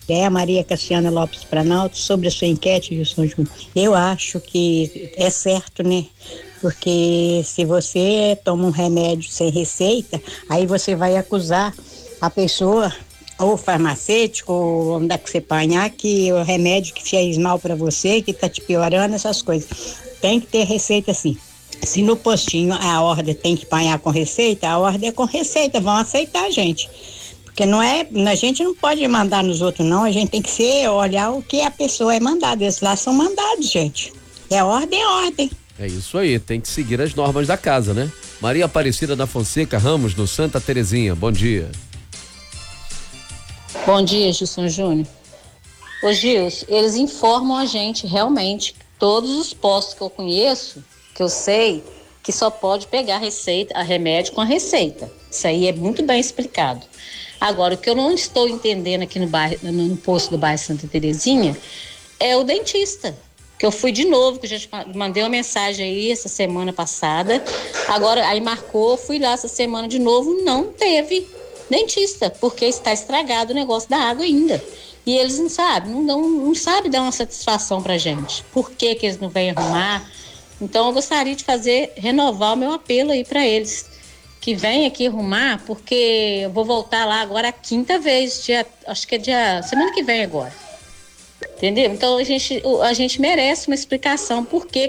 É a Maria Cassiana Lopes Planalto. Sobre a sua enquete, Gilson Júnior, eu acho que é certo, né? Porque se você toma um remédio sem receita, aí você vai acusar a pessoa, ou farmacêutico, ou onde é que você apanhar, que o remédio que fez mal para você, que tá te piorando, essas coisas. Tem que ter receita sim. Se no postinho a ordem tem que apanhar com receita, a ordem é com receita, vão aceitar, gente. Porque não é, a gente não pode mandar nos outros não, a gente tem que olhar o que a pessoa é mandada, esses lá são mandados, gente. É ordem. É isso aí, tem que seguir as normas da casa, né? Maria Aparecida da Fonseca Ramos, no Santa Terezinha, bom dia. Bom dia, Gilson Júnior. Ô Gilson, eles informam a gente realmente, todos os postos que eu conheço, que eu sei, que só pode pegar a remédio com a receita. Isso aí é muito bem explicado. Agora, o que eu não estou entendendo aqui no posto do bairro Santa Terezinha é o dentista. Que eu fui de novo, que eu já te mandei uma mensagem aí essa semana passada. Agora, aí marcou, fui lá essa semana de novo, não teve dentista, porque está estragado o negócio da água ainda. E eles não sabem, não sabem dar uma satisfação pra gente. Por que eles não vêm arrumar? Então, eu gostaria de renovar o meu apelo aí para eles, que venham aqui arrumar, porque eu vou voltar lá agora a quinta vez, acho que é semana que vem agora. Entendeu? Então, a gente merece uma explicação por que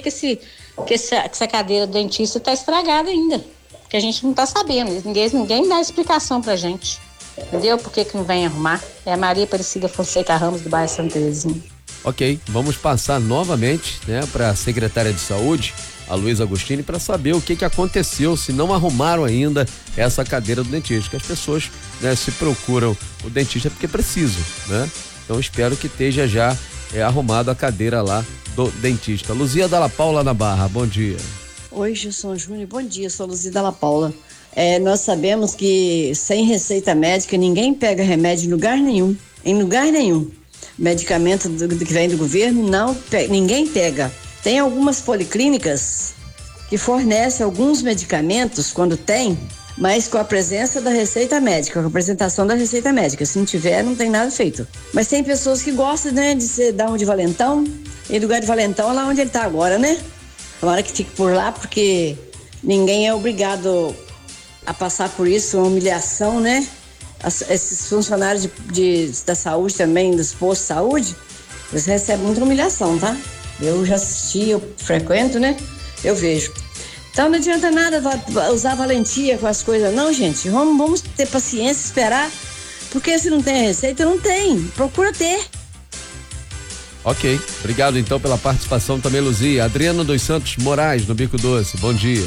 essa cadeira do dentista está estragada ainda. Que a gente não está sabendo, ninguém dá explicação pra gente. Entendeu? Por que não vem arrumar? É a Maria Aparecida Fonseca Ramos, do bairro Santa Terezinha. Ok, vamos passar novamente, né, para a secretária de saúde, a Luísa Agostini, para saber o que aconteceu, se não arrumaram ainda essa cadeira do dentista, que as pessoas, né, se procuram o dentista porque precisam, né? Então espero que esteja já arrumado a cadeira lá do dentista. Luzia Dalla Paula na Barra, bom dia. Oi, Gilson Júnior, bom dia, sou Luzia Dalla Paula. Nós sabemos que sem receita médica ninguém pega remédio em lugar nenhum. Medicamento que vem do governo, ninguém pega. Tem algumas policlínicas que fornecem alguns medicamentos quando tem, mas com a presença da receita médica, com a apresentação da receita médica. Se não tiver, não tem nada feito. Mas tem pessoas que gostam, né, de dar um de valentão, e lugar de valentão é lá onde ele tá agora, né? Tomara que fique por lá, porque ninguém é obrigado a passar por isso, uma humilhação, né? Esses funcionários da saúde também, dos postos de saúde, eles recebem muita humilhação, tá? Eu já assisti, eu frequento, né? Eu vejo. Então não adianta nada usar valentia com as coisas, não, gente. Vamos ter paciência, esperar, porque se não tem a receita, não tem. Procura ter. Ok, obrigado então pela participação também, Luzia. Adriano dos Santos Moraes, no Bico Doce, bom dia.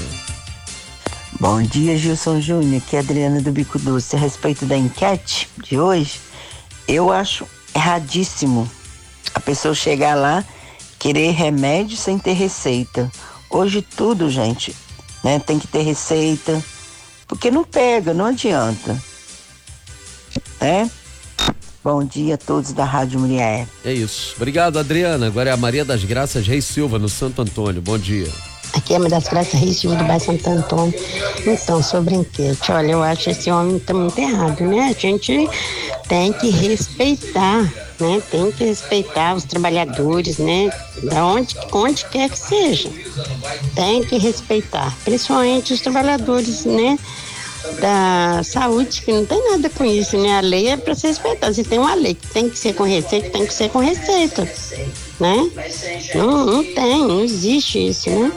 Bom dia, Gilson Júnior, aqui é Adriana do Bico Doce. A respeito da enquete de hoje, eu acho erradíssimo a pessoa chegar lá, querer remédio sem ter receita. Hoje tudo, gente, né, tem que ter receita, porque não pega, não adianta, né? Bom dia a todos da Rádio Mulher. É isso, obrigado, Adriana. Agora é a Maria das Graças Reis Silva, no Santo Antônio, bom dia. Aqui é uma das Graças Reis Silva do bairro Santo Antônio. Então, sobre a enquete, olha, eu acho que esse homem tá muito errado, né? A gente tem que respeitar, né? Tem que respeitar os trabalhadores, né? Da onde quer que seja. Tem que respeitar, principalmente os trabalhadores, né? Da saúde, que não tem nada com isso, né? A lei é para ser respeitada. Se tem uma lei que tem que ser com receita, tem que ser com receita, né? Não existe isso, né?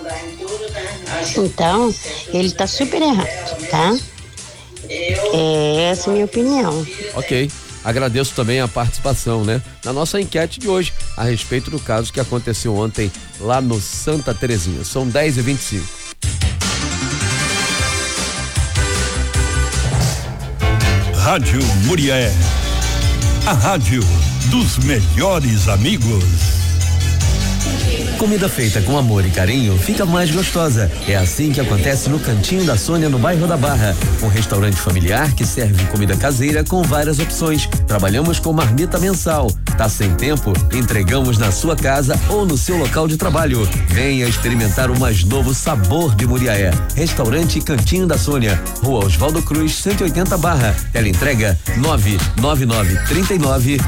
Então, ele tá super errado, tá? Essa é a minha opinião. Ok, agradeço também a participação, né? Na nossa enquete de hoje, a respeito do caso que aconteceu ontem lá no Santa Terezinha. São 10h25. Rádio Murié, a rádio dos melhores amigos. Comida feita com amor e carinho fica mais gostosa. É assim que acontece no Cantinho da Sônia, no bairro da Barra. Um restaurante familiar que serve comida caseira com várias opções. Trabalhamos com marmita mensal. Tá sem tempo? Entregamos na sua casa ou no seu local de trabalho. Venha experimentar o mais novo sabor de Muriaé. Restaurante Cantinho da Sônia, Rua Oswaldo Cruz, 180 Barra. Teleentrega 99939